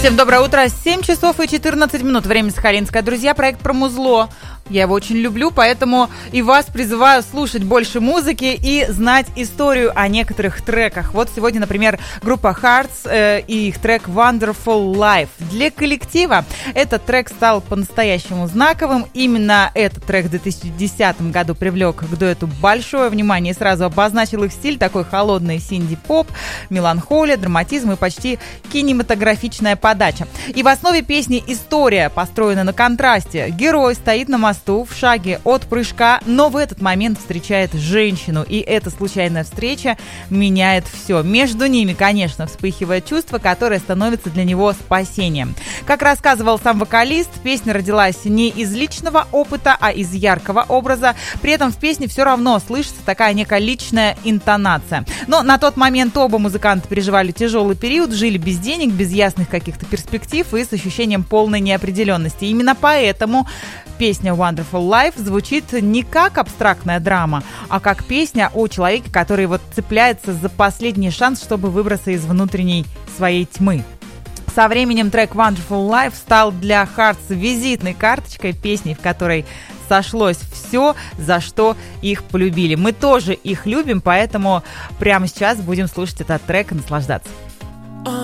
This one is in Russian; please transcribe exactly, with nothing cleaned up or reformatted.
Всем доброе утро. семь часов и четырнадцать минут. Время сахалинское. Друзья, проект про музло. Я его очень люблю, поэтому и вас призываю слушать больше музыки и знать историю о некоторых треках. Вот сегодня, например, группа Hearts э, и их трек Wonderful Life. Для коллектива этот трек стал по-настоящему знаковым. Именно этот трек в две тысячи десятом году привлек к дуэту большое внимание и сразу обозначил их стиль, такой холодный синди-поп, меланхолия, драматизм и почти кинематографичная подача. И в основе песни история построена на контрасте. Герой стоит на мосту в шаге от прыжка, но в этот момент встречает женщину, и эта случайная встреча меняет все. Между ними, конечно, вспыхивает чувство, которое становится для него спасением. Как рассказывал сам вокалист, песня родилась не из личного опыта, а из яркого образа. При этом в песне все равно слышится такая некая личная интонация. Но на тот момент оба музыканта переживали тяжелый период, жили без денег, без ясных каких-то перспектив и с ощущением полной неопределенности. Именно поэтому песня Wonderful Life звучит не как абстрактная драма, а как песня о человеке, который вот цепляется за последний шанс, чтобы выбраться из внутренней своей тьмы. Со временем трек Wonderful Life стал для Hearts визитной карточкой, песней, в которой сошлось все, за что их полюбили. Мы тоже их любим, поэтому прямо сейчас будем слушать этот трек и наслаждаться.